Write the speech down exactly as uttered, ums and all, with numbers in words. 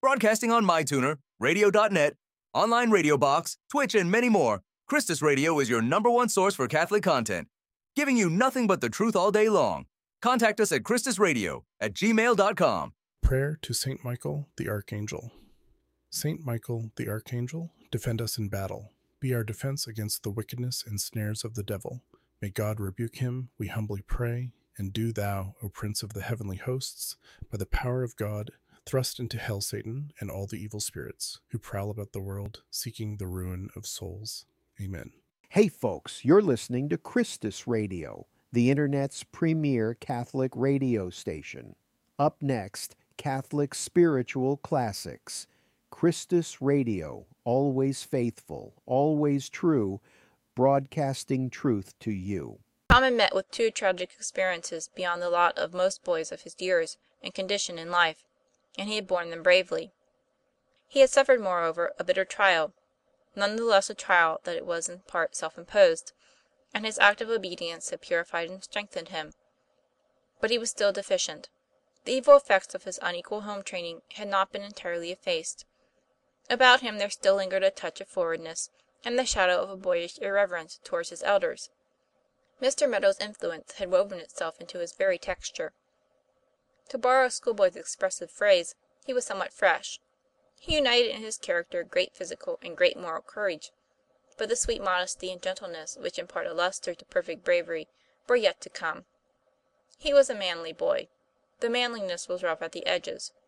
Broadcasting on MyTuner, radio dot net, online radio box, Twitch, and many more, Christus Radio is your number one source for Catholic content, giving you nothing but the truth all day long. Contact us at christus radio at gmail dot com. Prayer to Saint Michael the Archangel. Saint Michael the Archangel, defend us in battle. Be our defense against the wickedness and snares of the devil. May God rebuke him, we humbly pray. And do thou, O Prince of the heavenly hosts, by the power of God, thrust into hell Satan and all the evil spirits who prowl about the world, seeking the ruin of souls. Amen. Hey folks, you're listening to Christus Radio, the Internet's premier Catholic radio station. Up next, Catholic Spiritual Classics. Christus Radio, always faithful, always true, broadcasting truth to you. Tom met with two tragic experiences beyond the lot of most boys of his years and condition in life, and he had borne them bravely. He had suffered, moreover, a bitter trial, none the less a trial that it was in part self-imposed, and his active obedience had purified and strengthened him. But he was still deficient. The evil effects of his unequal home training had not been entirely effaced. About him there still lingered a touch of forwardness and the shadow of a boyish irreverence towards his elders. Mister Meadow's influence had woven itself into his very texture. To borrow a schoolboy's expressive phrase, he was somewhat fresh. He united in his character great physical and great moral courage, but the sweet modesty and gentleness which impart a lustre to perfect bravery were yet to come. He was a manly boy. The manliness was rough at the edges.